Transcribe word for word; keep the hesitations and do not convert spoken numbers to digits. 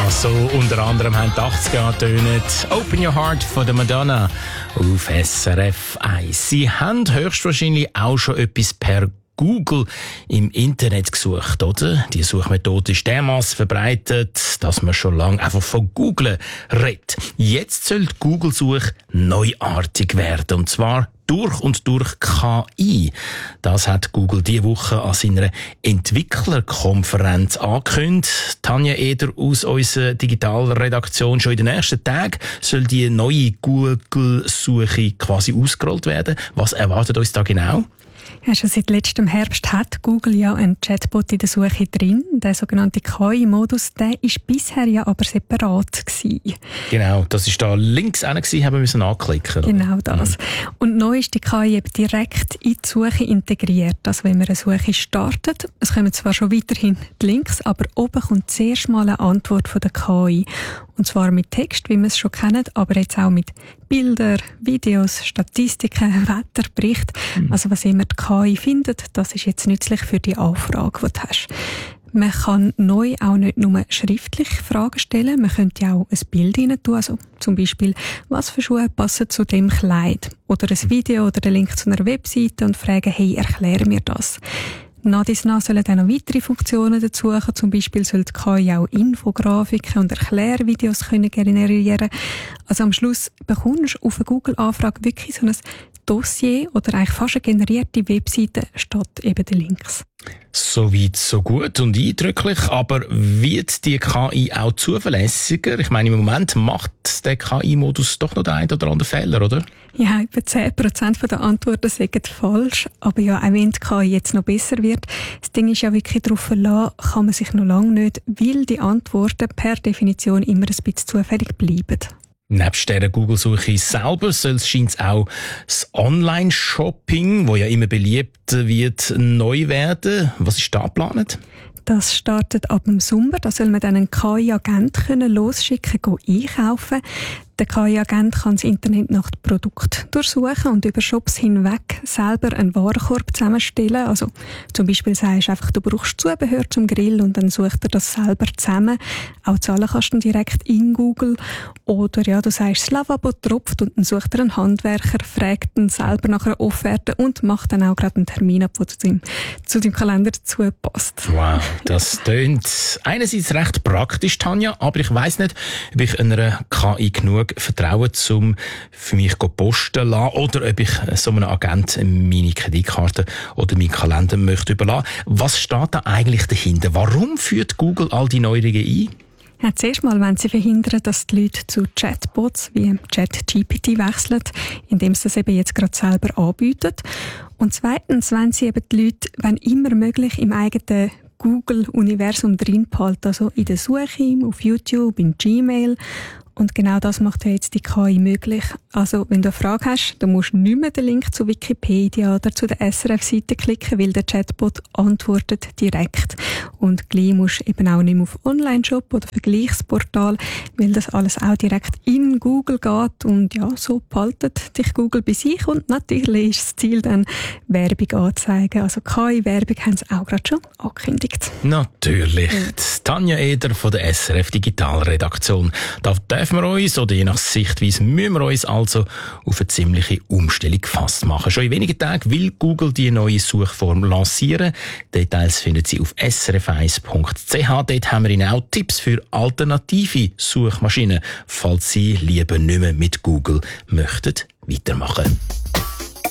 So unter anderem haben die achtziger getönt. Open Your Heart von der Madonna auf S R F eins. Sie haben höchstwahrscheinlich auch schon etwas per Google im Internet gesucht, oder? Die Suchmethode ist dermassen verbreitet, dass man schon lange einfach von Googlen redet. Jetzt soll die Google-Suche neuartig werden, und zwar durch und durch K I. Das hat Google diese Woche an seiner Entwicklerkonferenz angekündigt. Tanja Eder aus unserer Digitalredaktion. Schon in den ersten Tagen soll die neue Google-Suche quasi ausgerollt werden. Was erwartet uns da genau? Ja, schon seit letztem Herbst hat Google ja einen Chatbot in der Suche drin. Der sogenannte K I-Modus, der war bisher ja aber separat gewesen. Genau, das war da links auch gewesen, haben wir müssen anklicken. Oder? Genau das. Mhm. Und neu ist die K I eben direkt in die Suche integriert. Also wenn man eine Suche startet, es kommen zwar schon weiterhin die Links, aber oben kommt zuerst mal eine Antwort von der K I. Und zwar mit Text, wie wir es schon kennen, aber jetzt auch mit Bilder, Videos, Statistiken, Wetterbericht. Mhm. Also was immer die K I findet, das ist jetzt nützlich für die Anfrage, die du hast. Man kann neu auch nicht nur schriftlich Fragen stellen, man könnte auch ein Bild rein tun, also zum Beispiel, was für Schuhe passen zu dem Kleid? Oder ein Video oder den Link zu einer Webseite und fragen, hey, erkläre mir das. Nach dies nach sollen dann noch weitere Funktionen dazukommen. Zum Beispiel soll die K I auch Infografiken und Erklärvideos können generieren. Also am Schluss bekommst du auf eine Google-Anfrage wirklich so ein Dossier oder eigentlich fast eine generierte Webseite statt eben den Links. So weit, so gut und eindrücklich, aber wird die K I auch zuverlässiger? Ich meine, im Moment macht der K I-Modus doch noch den einen oder anderen Fehler, oder? Ja, etwa zehn Prozent der Antworten sind falsch, aber ja, auch wenn die K I jetzt noch besser wird, das Ding ist ja wirklich darauf verlassen, kann man sich noch lange nicht, weil die Antworten per Definition immer ein bisschen zufällig bleiben. Nebst dieser Google-Suche selber soll es scheint auch das Online-Shopping, das ja immer beliebter wird, neu werden. Was ist da geplant? Das startet ab dem Sommer. Da soll man dann einen K I-Agent losschicken, gehen einkaufen. Der K I-Agent kann das Internet nach dem Produkt durchsuchen und über Shops hinweg selber einen Warenkorb zusammenstellen. Also zum Beispiel sagst du einfach, du brauchst Zubehör zum Grill und dann sucht er das selber zusammen. Auch zahlen kannst du direkt in Google. Oder ja, du sagst, das Lavabo tropft und dann sucht er einen Handwerker, fragt dann selber nach einer Offerte und macht dann auch gerade einen Termin ab, der zu deinem, zu deinem Kalender dazu passt. Wow, das klingt einerseits recht praktisch, Tanja, aber ich weiss nicht, ob ich einer K I genug Vertrauen, um für mich posten zu lassen, oder ob ich so einem Agenten meine Kreditkarte oder meinen Kalender möchte überlassen. Was steht da eigentlich dahinter? Warum führt Google all die Neuerungen ein? Ja, zuerst mal wollen sie verhindern, dass die Leute zu Chatbots wie ChatGPT wechseln, indem sie das eben jetzt gerade selber anbieten. Und zweitens wollen sie eben die Leute, wenn immer möglich, im eigenen Google-Universum drin behalten, also in der Suche, auf YouTube, in Gmail. Und genau das macht ja jetzt die K I möglich. Also, wenn du eine Frage hast, dann musst du nicht mehr den Link zu Wikipedia oder zu der S R F-Seite klicken, weil der Chatbot antwortet direkt. Und gleich musst du eben auch nicht mehr auf Online-Shop oder Vergleichsportal, weil das alles auch direkt in Google geht. Und ja, so behaltet dich Google bei sich. Und natürlich ist das Ziel dann, Werbung anzuzeigen. Also K I-Werbung haben sie auch gerade schon angekündigt. Natürlich. Ja. Tanja Eder von der S R F Digitalredaktion. Da dürfen wir uns, oder je nach Sichtweise müssen wir uns also auf eine ziemliche Umstellung gefasst machen. Schon in wenigen Tagen will Google die neue Suchform lancieren. Details finden Sie auf s r f eins punkt c h. Dort haben wir Ihnen auch Tipps für alternative Suchmaschinen, falls Sie lieber nicht mehr mit Google möchten weitermachen.